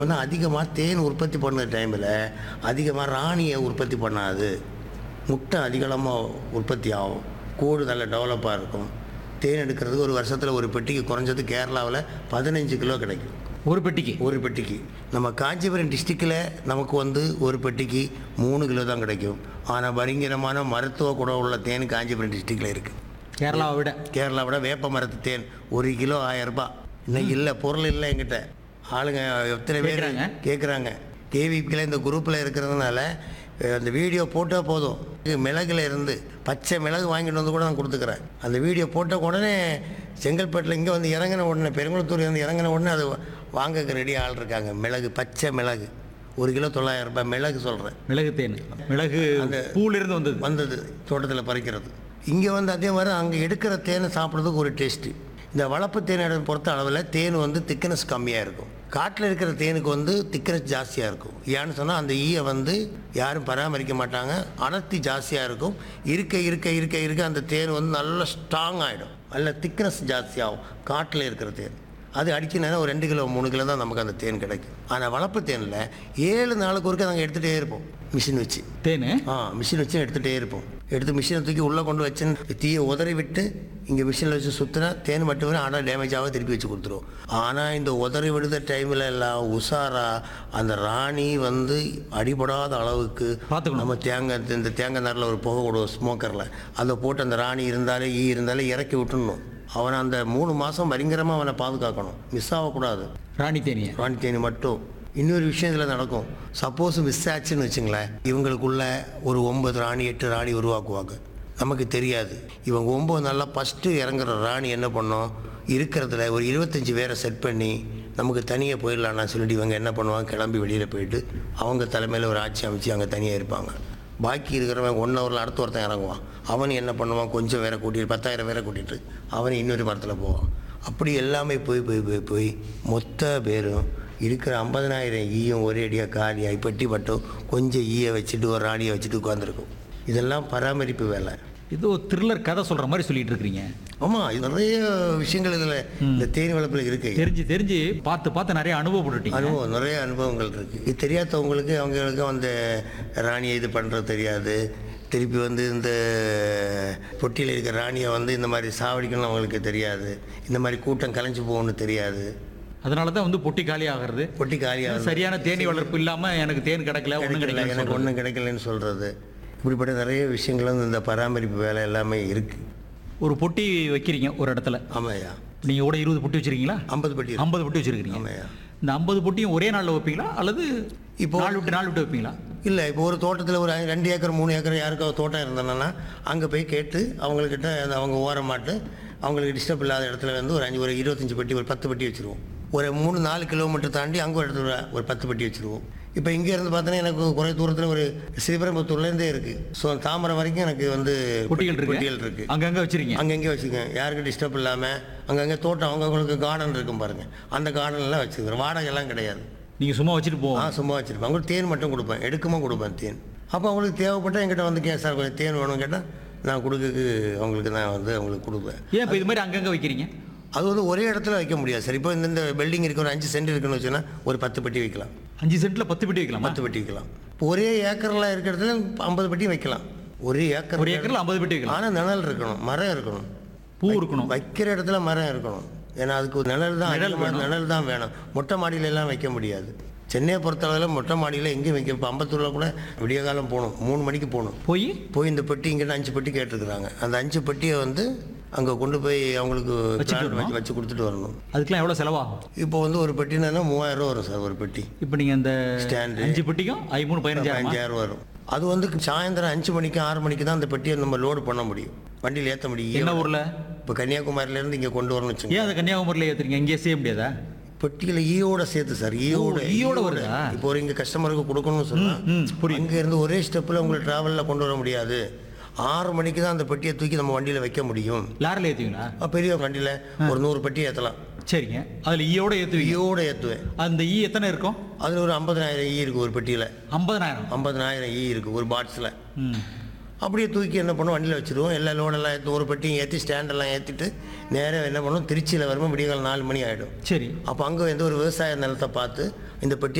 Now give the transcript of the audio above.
வந்து அதிகமாக தேன் உற்பத்தி பண்ணுற டைமில் அதிகமாக ராணியை உற்பத்தி பண்ணாது. முட்டை அதிகமாக உற்பத்தி ஆகும். கூடு நல்ல டெவலப்பாக இருக்கும். தேன் எடுக்கிறதுக்கு ஒரு வருஷத்தில் ஒரு பெட்டிக்கு குறைஞ்சது கேரளாவில் 15 கிலோ கிடைக்கும். ஒரு பெட்டிக்கு நம்ம காஞ்சிபுரம் டிஸ்ட்ரிக்டில் நமக்கு வந்து ஒரு பெட்டிக்கு 3 கிலோ தான் கிடைக்கும். ஆனால் பயங்கரமான மருத்துவ குணம் உள்ள தேன் காஞ்சிபுரம் டிஸ்ட்ரிக்டில் இருக்குது. கேரளாவை விட வேப்ப மரத்து தேன் 1 கிலோ 1000 ரூபாய். இன்னைக்கு இல்லை, பொருள் இல்லை என்கிட்ட. ஆளுங்க எத்தனை பேர் கேட்குறாங்க. கேவிபியில் இந்த குரூப்பில் இருக்கிறதுனால அந்த வீடியோ போட்டால் போதும். மிளகுல இருந்து பச்சை மிளகு வாங்கிட்டு வந்து கூட நான் கொடுத்துக்கிறேன். அந்த வீடியோ போட்ட உடனே செங்கல்பட்டில் இங்கே வந்து இறங்கின உடனே, பெருங்குளத்தூர் வந்து இறங்கின உடனே அது வாங்கக்கு ரெடி ஆள் இருக்காங்க. மிளகு, பச்சை மிளகு 1 கிலோ 900 ரூபாய். மிளகு சொல்கிறேன், மிளகு தேன். மிளகு அந்த பூலிருந்து வந்தது தோட்டத்தில் பறிக்கிறது. இங்கே வந்து அதே மாதிரி அங்கே எடுக்கிற தேனை சாப்பிட்றதுக்கு ஒரு டேஸ்ட்டு. இந்த வளர்ப்பு தேனை பொறுத்த அளவில் தேன் வந்து திக்னஸ் கம்மியாக இருக்கும். காட்டில் இருக்கிற தேனுக்கு வந்து திக்னஸ் ஜாஸ்தியாக இருக்கும். ஏன்னு சொன்னால் அந்த ஈயை வந்து யாரும் பராமரிக்க மாட்டாங்க. அடர்த்தி ஜாஸ்தியாக இருக்கும். இருக்க அந்த தேன் வந்து நல்லா ஸ்ட்ராங் ஆகிடும். நல்ல திக்னஸ் ஜாஸ்தியாகும் காட்டில் இருக்கிற தேன். அது அடிச்சுனா ஒரு 2 கிலோ 3 கிலோ தான் நமக்கு அந்த தேன் கிடைக்கும். ஆனால் வளர்ப்பு தேனில் 7 நாளுக்கு ஒருக்க நாங்கள் எடுத்துகிட்டே இருப்போம். மிஷின் வச்சு தேன் மிஷின் வச்சு எடுத்துகிட்டே இருப்போம். எடுத்து மிஷினை தூக்கி உள்ளே கொண்டு வச்சுன்னு தீயை உதறி விட்டு இங்கே மிஷினில் வச்சு சுற்றினா தேன் மட்டும் வரும். ஆனால் டேமேஜாக திருப்பி வச்சு கொடுத்துருவோம். ஆனால் இந்த உதறி விடுத டைமில் எல்லாம் உஷாராக அந்த ராணி வந்து அடிபடாத அளவுக்கு நம்ம இந்த தேங்காய் நாரில் ஒரு புகை விடுவோம் ஸ்மோக்கரில். அதை போட்டு அந்த ராணி இருந்தாலே இறக்கி விட்டுடணும். அவனை அந்த 3 மாதம் பயங்கரமாக அவனை பாதுகாக்கணும். மிஸ் ஆகக்கூடாது ராணி தேனி மட்டும். இன்னொரு விஷயம் இதில் நடக்கும். சப்போஸ் மிஸ் ஆச்சுன்னு வச்சுங்களேன், இவங்களுக்குள்ள ஒரு 9 ராணி 8 ராணி உருவாக்குவாங்க. நமக்கு தெரியாது. இவங்க 9 நாளில் ஃபஸ்ட்டு இறங்குற ராணி என்ன பண்ணோம், இருக்கிறதுல ஒரு 25 பேரை செட் பண்ணி நமக்கு தனியாக போயிடலான்னா சொல்லிட்டு இவங்க என்ன பண்ணுவாங்க, கிளம்பி வெளியில் போயிட்டு அவங்க தலைமையில் ஒரு ஆட்சி அமைச்சு அங்கே தனியாக இருப்பாங்க. பாக்கி இருக்கிறவன் 1 ஹவரில் அடுத்த ஒருத்தன் இறங்குவான். அவன் என்ன பண்ணுவான், கொஞ்சம் வேற கூட்டிகிட்டு 10,000 பேரை கூட்டிகிட்டு அவன் இன்னொரு மரத்தில் போவான். அப்படி எல்லாமே போய் மொத்த பேரும் இருக்கிற 50,000 ஈயும் ஒரே அடியாக காலியாகி பெட்டி பட்டும் கொஞ்சம் ஈயை வச்சுட்டு ஒரு ராணியை வச்சுட்டு உட்காந்துருக்கும். இதெல்லாம் பராமரிப்பு வேலை. இது ஒரு த்ரில்லர் கதை சொல்கிற மாதிரி சொல்லிட்டு இருக்கிறீங்க. ஆமாம், இது நிறைய விஷயங்கள் இதில் இந்த தேனி வளர்ப்பில் இருக்குது. தெரிஞ்சு பார்த்து நிறைய அனுபவப்பட்டுட்டீங்க. நிறைய அனுபவங்கள் இருக்குது. இது தெரியாதவங்களுக்கு அவங்களுக்கு அந்த ராணியை இது பண்ணுறது தெரியாது. திருப்பி வந்து இந்த பொட்டியில் இருக்கிற ராணியை வந்து இந்த மாதிரி சாவடிக்கணும்னு அவங்களுக்கு தெரியாது. இந்த மாதிரி கூட்டம் கலைஞ்சு போகணும்னு தெரியாது. அதனால தான் வந்து பொட்டி காலி ஆகிறது. சரியான தேனி வளர்ப்பு இல்லாமல் எனக்கு தேன் கிடைக்கல, எனக்கு ஒன்றும் கிடைக்கலன்னு சொல்கிறது. இப்படிப்பட்ட நிறைய விஷயங்கள் வந்து இந்த பராமரிப்பு வேலை எல்லாமே இருக்குது. ஒரு பொட்டி வைக்கிறீங்க ஒரு இடத்துல. ஆமாய்யா. நீங்கள் கூட 20 பொட்டி வச்சுருக்கீங்களா? 50 பொட்டி வச்சுருக்கீங்க. ஆமாய்யா. இந்த 50 பொட்டியும் ஒரே நாளில் வைப்பீங்களா அல்லது இப்போ நாள் விட்டு வைப்பீங்களா? இல்லை, இப்போ ஒரு தோட்டத்தில் ஒரு 2 ஏக்கர் 3 ஏக்கர் யாருக்காவது தோட்டம் இருந்தோன்னா அங்கே போய் கேட்டு அவங்கக்கிட்ட அவங்க ஓரமாட்டு அவங்களுக்கு டிஸ்டர்ப் இல்லாத இடத்துல வந்து ஒரு 25 பெட்டி ஒரு 10 பெட்டி வச்சுருவோம். ஒரு 3-4 கிலோமீட்டர் தாண்டி அங்கே ஒரு இடத்துல ஒரு 10 பெட்டி வச்சுருவோம். இப்போ இங்கே இருந்து பார்த்தோன்னா எனக்கு குறை தூரத்தில் ஒரு ஸ்ரீபெரும்புத்தூர்லேருந்தே இருக்குது. ஸோ தாமரை வரைக்கும் எனக்கு வந்து பொட்டிகள் இருக்குது. அங்கங்கே வச்சுருக்கேன். யாருக்கும் டிஸ்டர்ப் இல்லாமல் அங்கங்கே தோட்டம் அவங்களுக்கு கார்டன் இருக்கும் பாருங்கள். அந்த கார்டன்லாம் வச்சுருக்கேன். வாடகைலாம் கிடையாது. நீங்கள் சும்மா வச்சுட்டு சும்மா வச்சுருப்பேன். அவங்களுக்கு தேன் மட்டும் கொடுப்பேன், எடுக்கமாக கொடுப்பேன் தேன். அப்போ அவங்களுக்கு தேவைப்பட்டால் என்கிட்ட வந்து சார் கொஞ்சம் தேன் வேணும்னு கேட்டால் நான் கொடுக்கறதுக்கு அவங்களுக்கு நான் வந்து அவங்களுக்கு கொடுப்பேன். ஏன் இப்போ இது மாதிரி அங்கங்கே வைக்கிறீங்க? அது வந்து ஒரே இடத்துல வைக்க முடியாது சார். இப்போ இந்த பில்டிங் இருக்க ஒரு 5 சென்ட் இருக்குன்னு வச்சுன்னா ஒரு 10 பெட்டி வைக்கலாம். 5 சென்ட்டில் 10 பெட்டி வைக்கலாம். 10 பெட்டி வைக்கலாம். இப்போ ஒரே ஏக்கரில் இருக்கிற இடத்துல 50 பெட்டி வைக்கலாம். ஒரு ஏக்கரில் 50 பெட்டி வைக்கலாம். ஆனால் நிழல் இருக்கணும், மரம் இருக்கணும், பூ இருக்கணும். வைக்கிற இடத்துல மரம் இருக்கணும். ஏன்னா அதுக்கு ஒரு நிழல் தான் வேணும். மொட்டை மாடியில எல்லாம் வைக்க முடியாது. சென்னையை பொறுத்தளவில் மொட்டை மாடியில் எங்கேயும் வைக்க. இப்போ அம்பத்தூரில் கூட விடிய காலம் போகணும், 3 மணிக்கு போகணும். போய் இந்த பெட்டி இங்கிட்ட 5 பெட்டி கேட்டிருக்கிறாங்க. அந்த 5 பெட்டியை வந்து அங்கே கொண்டு போய் அவங்களுக்கு வச்சு கொடுத்துட்டு வரணும். அதுக்கெல்லாம் எவ்வளோ செலவாகும்? இப்போ வந்து ஒரு பெட்டினா 3000 ரூபா வரும் சார் ஒரு பெட்டி. இப்போ நீங்கள் அந்த ஸ்டாண்டு 5 பெட்டிக்கும் 15,000 வரும். அது வந்து சாயந்தரம் 5 மணிக்கு 6 மணிக்கு தான் அந்த பெட்டியை நம்ம லோடு பண்ண முடியும், வண்டியில் ஏற்ற முடியும். என்ன ஊரில்? இப்போ கன்னியாகுமரியிலேருந்து இங்கே கொண்டு வரணும் வச்சுங்க. ஏன் அதை கன்னியாகுமரியில் ஏற்றுறீங்க? இங்கே செய்ய முடியாதா? பெட்டியில் ஈயோட சேர்த்து சார். ஈயோட வருதா? இப்போ ஒரு இங்கே கஸ்டமருக்கு கொடுக்கணும்னு சொன்னால் இங்கே இருந்து ஒரே ஸ்டெப்பில் உங்களை ட்ராவலில் கொண்டு வர முடியாது. 6 மணிக்கு தான் அந்த பெட்டியை தூக்கி நம்ம வண்டியில் வைக்க முடியும். லாரில் ஏற்றுவீங்களா? பெரிய வண்டியில் ஒரு 100 பெட்டி ஏற்றலாம். சரிங்க. அதில் ஈயோட ஏற்றுவேன். அந்த ஈ எத்தனை இருக்கும்? அதில் ஒரு 50,000 ஈ இருக்குது ஒரு பெட்டியில். 50,000 ஈ இருக்குது ஒரு பாக்ஸில். அப்படியே தூக்கி என்ன பண்ணுவோம், வண்டியில் வச்சுருவோம். எல்லா லோடெல்லாம் ஏற்றி ஒரு பெட்டியும் ஏற்றி ஸ்டாண்டெல்லாம் ஏற்றிட்டு நேராக என்ன பண்ணுவோம், திருச்சியில் வரும்போது விடியகாலம் 4 மணி ஆகிடும். சரி. அப்போ அங்கே வந்து ஒரு விவசாய நிலத்தை பார்த்து இந்த பெட்டி